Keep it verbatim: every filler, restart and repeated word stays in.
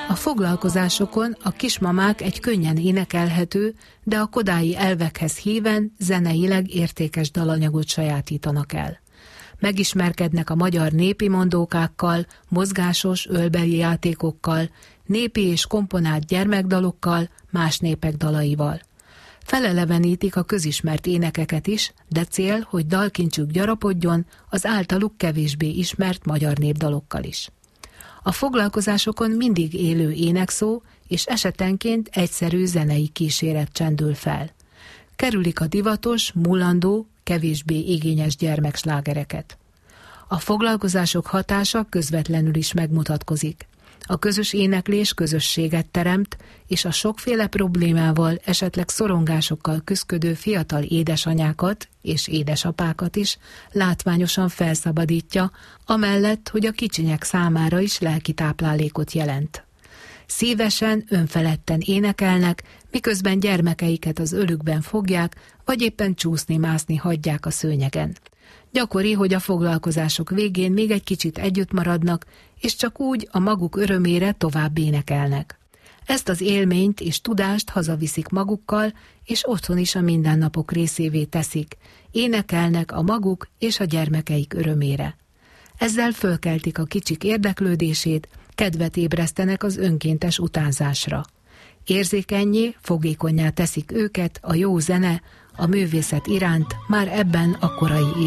A foglalkozásokon a kismamák egy könnyen énekelhető, de a kodái elvekhez híven zeneileg értékes dalanyagot sajátítanak el. Megismerkednek a magyar népi mondókákkal, mozgásos ölbeli játékokkal, népi és komponált gyermekdalokkal, más népek dalaival. Felelevenítik a közismert énekeket is, de cél, hogy dalkincsük gyarapodjon az általuk kevésbé ismert magyar népdalokkal is. A foglalkozásokon mindig élő énekszó, és esetenként egyszerű zenei kíséret csendül fel. Kerülik a divatos, múlandó, kevésbé igényes gyermekslágereket. A foglalkozások hatása közvetlenül is megmutatkozik. A közös éneklés közösséget teremt, és a sokféle problémával, esetleg szorongásokkal küszködő fiatal édesanyákat és édesapákat is látványosan felszabadítja, amellett, hogy a kicsinyek számára is lelki táplálékot jelent. Szívesen, önfeledten énekelnek, miközben gyermekeiket az ölükben fogják, vagy éppen csúszni-mászni hagyják a szőnyegen. Gyakori, hogy a foglalkozások végén még egy kicsit együtt maradnak, és csak úgy a maguk örömére tovább énekelnek. Ezt az élményt és tudást hazaviszik magukkal, és otthon is a mindennapok részévé teszik. Énekelnek a maguk és a gyermekeik örömére. Ezzel fölkeltik a kicsik érdeklődését, kedvet ébresztenek az önkéntes utánzásra. Érzékennyé, fogékonnyá teszik őket a jó zene, a művészet iránt már ebben a korai